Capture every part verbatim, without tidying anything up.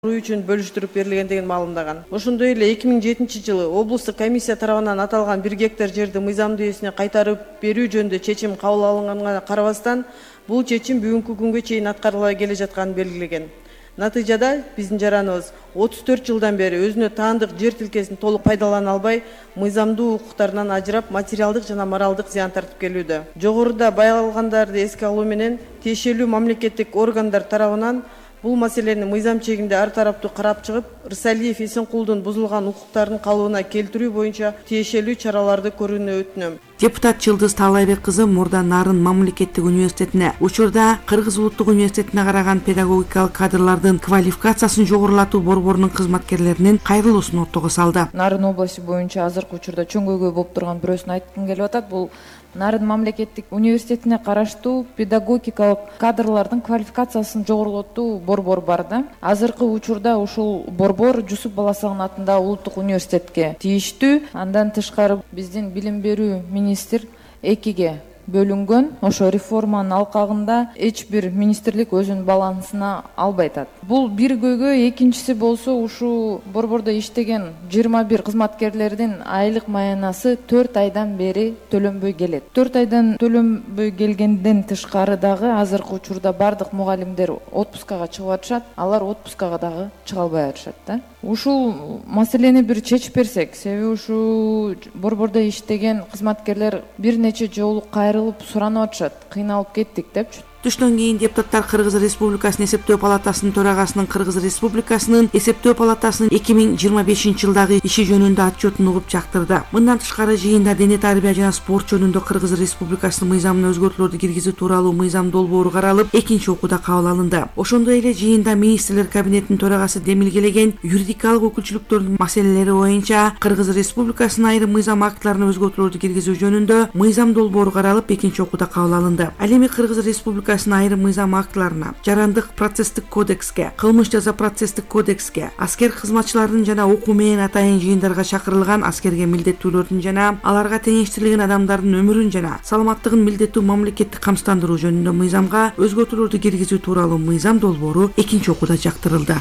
үчүн бөлүштүрүп берилгендигин маалымдаган. Ошондой эле эки миң жетинчи жылы облустук комиссия тарабынан аталган бир гектар жерди мыйзамдуу ээсине кайтарып берүү жөнүндө чечим кабыл алынганына карабастан, бул чечим бүгүнкү күнгө чейин аткарыла келе жатканын белгилеген. Натыйжада биздин жараныбыз отуз төрт жылдан бери өзүнө таандык жер тилкесин толук пайдалана албай, мыйзамдуу укуктарынан ажырап, материалдык жана моралдык зыян тартып келүүдө. Жогоруда баягылгандарды эске алуу менен тиешелүү мамлекеттик органдар тарабынан бул маселени мыйзам чегинде ар тараптуу карап чыгып, Рысалиев Эсенкулдун бузулган укуктарын калыбына келтирүү боюнча тиешелүү чараларды көрүүнү өтүнөм. Депутат Жылдыз Таалайбек кызы мурда Нарын мамлекеттик университетине, учурда Кыргыз улуттук университетине караган педагогикалык кадрлардын квалификациясын жогорулатуу борборунун кызматкерлеринин кайрылуусун ортого салды. Нарын области боюнча азыркы учурда чоң көйгөй болуп турган бирөөсүн айткым келип атат. Бул Нарын мамлекеттик университетине караштуу педагогикалык кадрлардын квалификациясын жогорулатуу борбор бар да. Азыркы учурда ушул борбор Жусуп Баласагын атындагы улуттук университетке тийиштүү. Андан тышкары биздин билим берүү министр экиге бөлүнгөн. Ошо реформанын алкагында эч бир министрлик өзүнүн балансына албай атат. Бул бир көйгөй, экинчиси болсо ушу борбордо иштеген жыйырма бир кызматкерлердин айлык маянасы төрт айдан бери төлөнбөй келет. төрт айдан төлөнбөй келгенден тышкары дагы азыркы учурда бардык мугалимдер отпускага чыгып атышат, алар отпускага дагы чыга албай атышат да. Ушул маселени бир чечип берсек, себеби ушу борбордо иштеген кызматкерлер бир нече жолу кайрылып суранып атышат, кыйналып кеттик депчи. Түштөн кийин депутаттар Кыргыз Республикасынын эсептөө палатасынын төрагасынын Кыргыз Республикасынын эсептөө палатасынын эки миң жыйырма бешинчи жылдагы иши жөнүндө отчетун угуп жактырды. Мындан тышкары жыйында дене тарбия жана спорт жөнүндө Кыргыз Республикасынын мыйзамына өзгөртүүлөрдү киргизүү тууралуу мыйзам долбоору каралып, экинчи окууда кабыл алынды. Ошондой эле жыйында министрлер кабинетинин төрагасы демилгелеген юридикалык өкүлчүлүктөрдүн маселелери боюнча Кыргыз Республикасынын айрым мыйзам актыларына өзгөртүүлөрдү киргизүү жөнүндө мыйзам долбоору каралып, экинчи окууда кабыл алынды. Ал эми Кыргыз Республикасынын айрым мыйзам актыларына, жарандык процесстик кодекске, кылмыш жаза процесстик кодекске, аскер кызматчыларынын жана окуу менен атайын жыйындарга чакырылган аскерге милдеттүүлөрдүн жана аларга теңештирилген адамдардын өмүрүн жана саламаттыгын милдеттүү мамлекеттик камсыздандыруу жөнүндө мыйзамга өзгөртүүлөрдү киргизүү тууралуу мыйзам долбоору экинчи окууда жактырылды.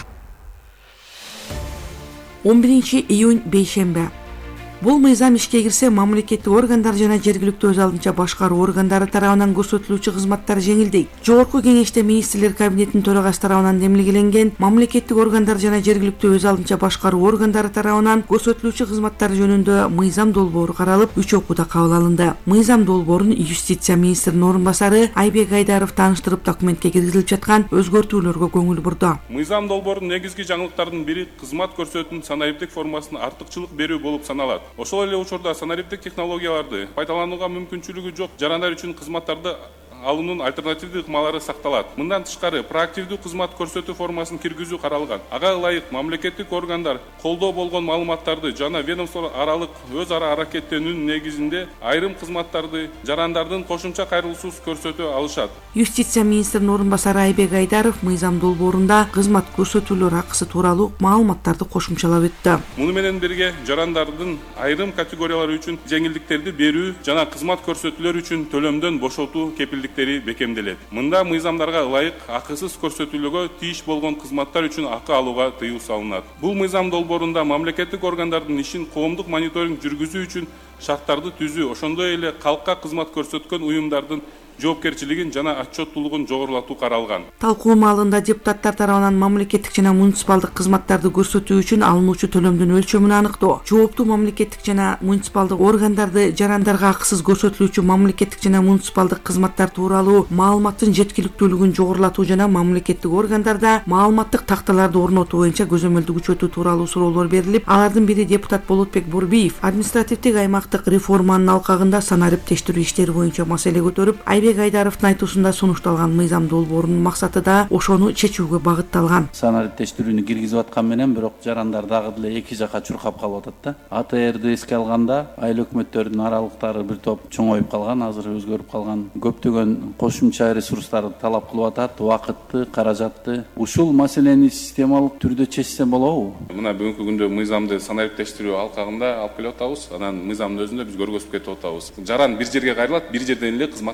он биринчи июнь бейшемби. Бул мыйзам ишке кирсе, мамлекеттик органдар жана жергиликтүү өз алдынча башкаруу органдары тарабынан көрсөтүлүүчү кызматтар жеңилдейт. Жогорку кеңеште министрлер кабинетинин төрагасы тарабынан демилгеленген мамлекеттик органдар жана жергиликтүү өз алдынча башкаруу органдары тарабынан көрсөтүлүүчү кызматтар жөнүндө мыйзам долбоору каралып, үч окууда кабыл алынды. Мыйзам долбоорун юстиция министринин орун басары Айбек Айдаров тааныштырып, документке киргизилип жаткан өзгөртүүлөргө көңүл бурду. Мыйзам долбоорунун негизги жаңылыктарынын бири кызмат көрсөтүүнүн санариптик формасына артыкчылык берүү болуп саналат. Ошол эле учурда санариптик технологияларды пайдаланууга мүмкүнчүлүгү жок жарандар үчүн кызматтарды алуунун альтернативдүү ыкмалары сакталат. Мындан тышкары проактивдүү кызмат көрсөтүү формасын киргизүү каралган. Ага ылайык мамлекеттик органдар колдоо болгон маалыматтарды жана ведомство аралык өз ара аракеттенүүнүн негизинде айрым кызматтарды жарандардын кошумча кайрылуусуз көрсөтө алышат. Юстиция министринин орун басары Айбек Айдаров мыйзам долбоорунда кызмат көрсөтүүлөр акысы тууралуу маалыматтарды кошумчалап өттү. Муну менен бирге жарандардын айрым категориялары үчүн жеңилдиктерди берүү жана кызмат көрсөтүүлөр үчүн төлөмдөн бошотуу кепилдик бекемделет. Мында мыйзамдарга ылайык акысыз көрсөтүүлөргө тийиш болгон кызматтар үчүн акы алууга тыюу салынат. Бул мыйзам долбоорунда мамлекеттик органдардын ишин коомдук мониторинг жүргүзүү үчүн шарттарды түзүү, ошондой эле калкка кызмат көрсөткөн уюмдардын жоопкерчилигин жана отчеттуулугун жогорулатуу каралган. Талкуу маалында депутаттар тарабынан мамлекеттик жана муниципалдык кызматтарды көрсөтүү үчүн алынуучу төлөмдүн өлчөмүн аныктоо, жооптуу мамлекеттик жана муниципалдык органдарды жарандарга акысыз көрсөтүлүүчү мамлекеттик жана муниципалдык кызматтар тууралуу маалыматтын жеткиликтүүлүгүн жогорулатуу жана мамлекеттик органдарда маалыматтык такталарды орнотуу боюнча көзөмөлдү күчөтүү тууралуу суроолор берилип, алардын бири депутат Болотбек Бурбиев административдик аймактык реформанын алкагында санариптештирүү иштери боюнча маселе көтөрүп, Айбек Айдаровдун айтуусунда сунушталган мыйзам долбоорунун максаты да ошону чечүүгө багытталган. Санариптештирүүнү киргизип аткан менен бирок жарандар дагы деле эки жакка чуркап калып атат да. А Т Р'ди эске алганда айыл өкмөттөрдүн аралыктары бир топ чоңоюп калган, азыр өзгөрүп калган. Көптөгөн кошумча ресурстарды талап кылып атат, убакытты, каражатты. Ушул маселени системалык түрдө чечсе болобу? Мына бүгүнкү күндө мыйзамды санариптештирүү алкагында алып келип атабыз. Анан мыйзамдын өзүндө биз көргөзүп кетип атабыз. Жаран бир жерге кайрылат, бир жерден эле кызмат алыш керек.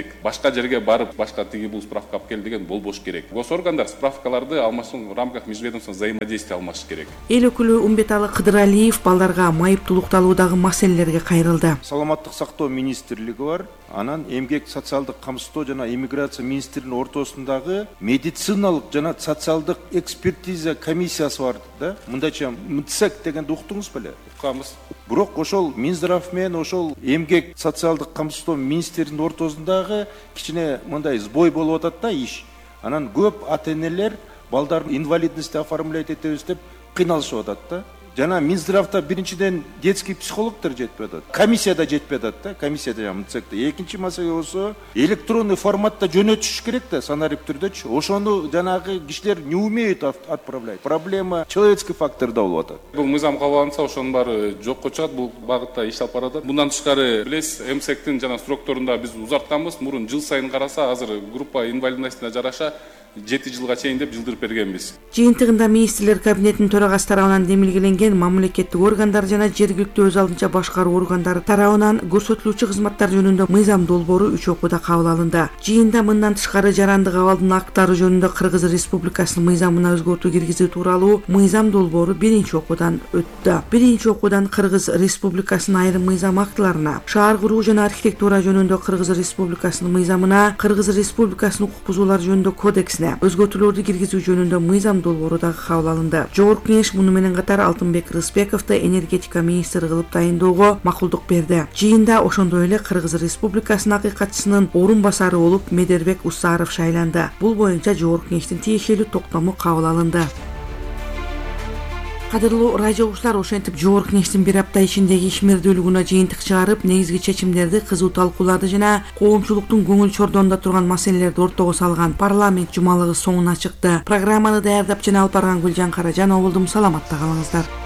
керек. Башка жерге барып, башка тиги бул справка алып кел деген болбош керек. Госоргандар справкаларды алмашуу в рамках межведомственного взаимодействия алмаш керек. Эл өкүлү Умбеталы Кыдыралиев балдарга майыптуулукталуудагы маселелерге кайрылды. Саламаттык сактоо министрлиги бар, анан эмгек социалдык камсыздоо жана иммиграция министринин ортосундагы медициналык жана социалдык экспертиза комиссиясы бар да. Мындайча МЦЭК дегенди уктуңуз беле? Укканбыз. Бирок ошол Минздрав менен ошол эмгек социалдык камсыздоо министринин ортосундагы кичине мындай сбой болуп атат да иш. Анан көп ата-энелер балдарын инвалидность оформлять этебиз деп кыйналышып атат да. Жана Минздравда биринчиден детский психологдор жетпей атат. Комиссияда жетпей атат да, комиссияда жана МЦЭКте. Экинчи маселе болсо, электронный форматта жөнөтүш керек да, санарип түрдөчү. Ошону жанагы кишилер не умеют отправлять. Проблема человеческий факторда болуп атат. Бул мыйзам кабыл алынса, ошонун баары жокко чыгат, бул багытта иш алып баратат. Мындан тышкары, билесиз, МЦЭКтин жана структурунда биз узартканбыз. Мурун жыл сайын караса, азыр группа инвалидностуна жараша жети жылга чейин деп жылдырып бергенбиз. Жыйынтыгында министрлер кабинетинин төрагасы тарабынан демилгеленген мамлекеттик органдар жана жергиликтүү өз алдынча башкаруу органдары тарабынан көрсөтүлүүчү кызматтар жөнүндө мыйзам долбоору үч окууда кабыл алынды. Жыйында мындан тышкары жарандык абалдын актары жөнүндө Кыргыз Республикасынын мыйзамына өзгөртүү киргизүү тууралуу мыйзам долбоору биринчи окуудан өттү. Биринчи окуудан Кыргыз Республикасынын айрым мыйзам актыларына, шаар куруу жана архитектура жөнүндө Кыргыз Республикасынын мыйзамына, Кыргыз Республикасынын укук бузуулар жөнүндө кодексине өзгөртүүлөрдү киргизүү жөнүндө мыйзам долбоору дагы кабыл алынды. Жогорку кеңеш муну менен катар Алтынбек Рысбековду энергетика министри кылып тайындоого макулдук берди. Жыйында ошондой эле Кыргыз Республикасынын акыйкатчысынын орун басары болуп Медербек Усаров шайланды. Бул боюнча жогорку кеңештин тиешелүү токтому кабыл алынды. Кадырлуу радио угуучулар, ошентип жогорку кеңештин бир апта ичиндеги ишмердүүлүгүнө жыйынтык чыгарып, негизги чечимдерди, кызуу талкууларды жана коомчулуктун көңүл чордонунда турган маселелерди ортого салган парламент жумалыгы соңуна чыкты. Программаны даярдап жана алып барган Гүлжан Каражанова болдум. Саламатта калыңыздар.